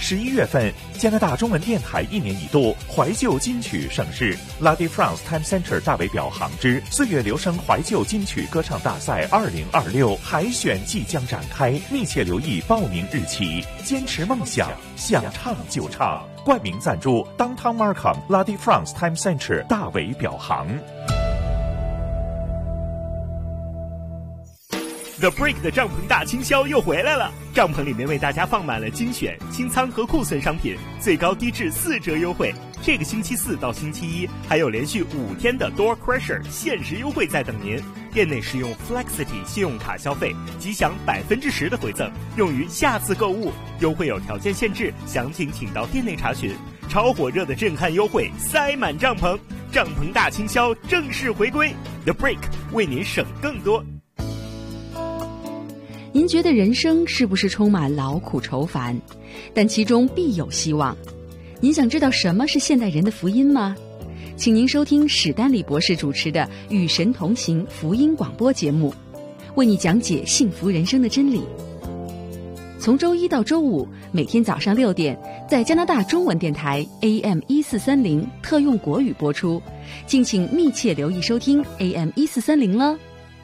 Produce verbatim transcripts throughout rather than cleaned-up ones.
十一月份，加拿大中文电台一年一度怀旧金曲盛事 La de France Time Center 大围表行之岁月留声怀旧金曲歌唱大赛二零二六海选即将展开，密切留意报名日期。坚持梦想，想唱就唱。冠名赞助 Downtown Markham La de France Time Center 大围表行。 The Break 的帐篷大清销又回来了，帐篷里面为大家放满了精选、清仓和库存商品，最高低至四折优惠。这个星期四到星期一还有连续五天的 Door Crusher 限时优惠在等您。店内使用 Flexity 信用卡消费，即享百分之十的回赠，用于下次购物。优惠有条件限制，详情请到店内查询。超火热的震撼优惠，塞满帐篷，帐篷大清销正式回归。The Break 为您省更多。 您觉得人生是不是充满劳苦愁烦？但其中必有希望。您想知道什么是现代人的福音吗？请您收听史丹利博士主持的《与神同行》福音广播节目，为你讲解幸福人生的真理。从周一到周五，每天早上六点，在加拿大中文电台 A M 一四三零特用国语播出，敬请密切留意收听 A M 一四三零了。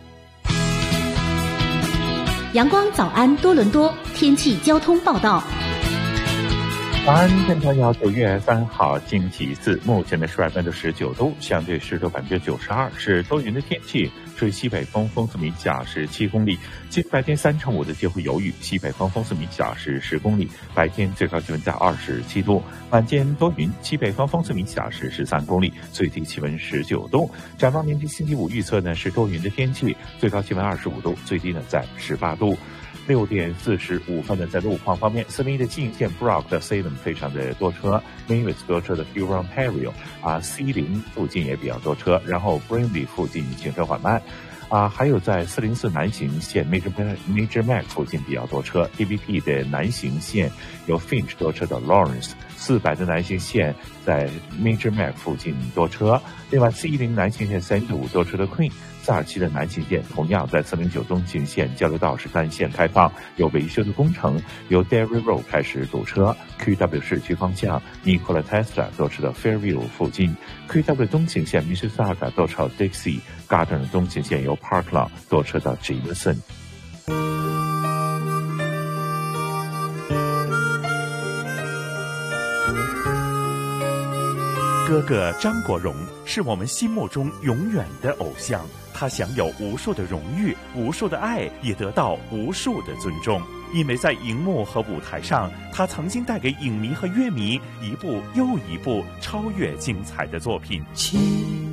阳光早安多伦多天气交通报道。 早安，天朋友，九月三号星期四，目前的室外温度十九度，相对湿度百分之九十二，是多云的天气，吹西北风，风速每小时七公里。今白天三成五的机会有雨，西北风，风速每小时十公里。白天最高气温在二十七度，晚间多云，西北风，风速每小时十三公里，最低气温十九度。展望明天星期五预测呢是多云的天气，最高气温二十五度，最低呢在十八度。六点四十五分的，在路况方面，四零一的境线 Brock 的 Salem 非常的多车 ，Mavis 多车的 Huron Ontario 啊 ，C 零附近也比较多车，然后 Brimley 附近行车缓慢。啊，还有在四零四南行线 Major Major Mac 附近比较多车 ，D V P 的南行线有 Finch 多车的 Lawrence， 四百的南行线在 Major Mac 附近多车，另外 C 一零南行线三十五多车的 Queen， 四二七的南行线同样在四零九东行线交流道是单线开放，有维修的工程，由 Derry Road 开始堵车 ，Q W 市区方向 Nikola Tesla 多车的 Fairview 附近 ，Q W 东行线 Mississauga 多车 Dixie。Gardner 东行线由 Parkland 多车到 Jameson。 哥哥张国荣是我们心目中永远的偶像，他享有无数的荣誉，无数的爱，也得到无数的尊重。因为在荧幕和舞台上，他曾经带给影迷和乐迷一部又一部超越精彩的作品。